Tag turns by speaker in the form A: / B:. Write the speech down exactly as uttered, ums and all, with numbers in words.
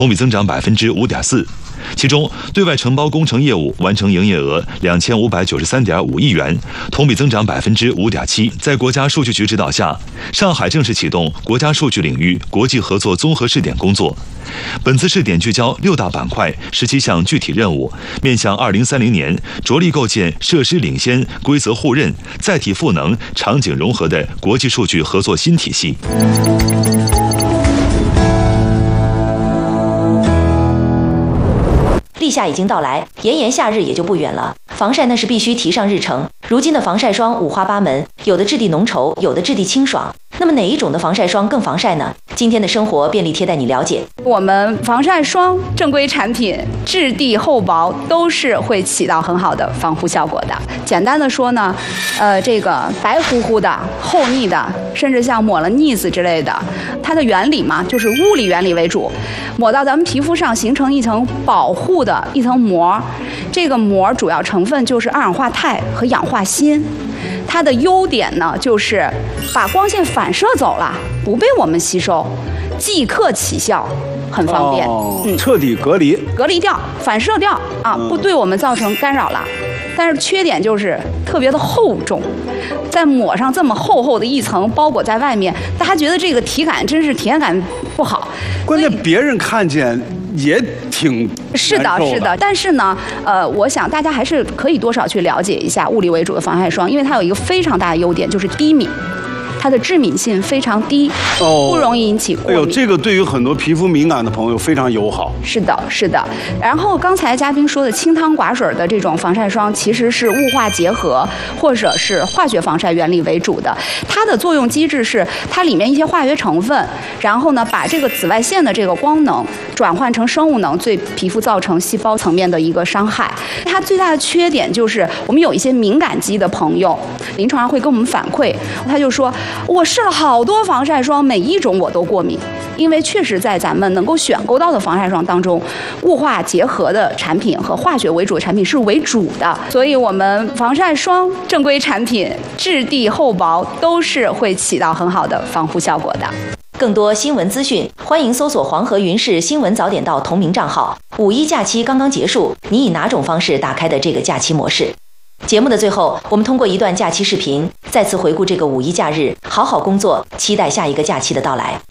A: 同比增长百分之五点四。其中，对外承包工程业务完成营业额两千五百九十三点五亿元，同比增长百分之五点七。在国家数据局指导下，上海正式启动国家数据领域国际合作综合试点工作。本次试点聚焦六大板块、十七项具体任务，面向二零三零年，着力构建设施领先、规则互认、载体赋能、场景融合的国际数据合作新体系。
B: 立夏已经到来，炎炎夏日也就不远了。防晒那是必须提上日程。如今的防晒霜五花八门，有的质地浓稠，有的质地清爽。那么哪一种的防晒霜更防晒呢？今天的生活便利贴带你了解。
C: 我们防晒霜正规产品质地厚薄都是会起到很好的防护效果的。简单的说呢，呃，这个白乎乎的、厚腻的，甚至像抹了腻子之类的，它的原理嘛，就是物理原理为主，抹到咱们皮肤上形成一层保护的一层膜。这个膜主要成分就是二氧化钛和氧化锌。它的优点呢，就是把光线反射走了，不被我们吸收，即刻起效，很方便。
D: 哦、嗯，彻底隔离，
C: 隔离掉，反射掉啊，不对我们造成干扰了。但是缺点就是特别的厚重，再抹上这么厚厚的一层包裹在外面，大家觉得这个体感真是体验感不好。
D: 关键别人看见也挺
C: 是的，是的。但是呢，呃，我想大家还是可以多少去了解一下物理为主的防晒霜，因为它有一个非常大的优点，就是低敏。它的致敏性非常低，哦，不容易引起过敏。
D: 哎呦，这个对于很多皮肤敏感的朋友非常友好。
C: 是的，是的。然后刚才嘉宾说的清汤寡水的这种防晒霜，其实是雾化结合或者是化学防晒原理为主的。它的作用机制是它里面一些化学成分，然后呢把这个紫外线的这个光能转换成生物能，对皮肤造成细胞层面的一个伤害。它最大的缺点就是我们有一些敏感肌的朋友，临床上会跟我们反馈，他就说。我试了好多防晒霜，每一种我都过敏，因为确实在咱们能够选购到的防晒霜当中，雾化结合的产品和化学为主的产品是为主的，所以我们防晒霜正规产品质地厚薄都是会起到很好的防护效果的。
B: 更多新闻资讯，欢迎搜索黄河云氏新闻早点到同名账号。五一假期刚刚结束，你以哪种方式打开的这个假期模式？节目的最后，我们通过一段假期视频，再次回顾这个五一假日，好好工作，期待下一个假期的到来。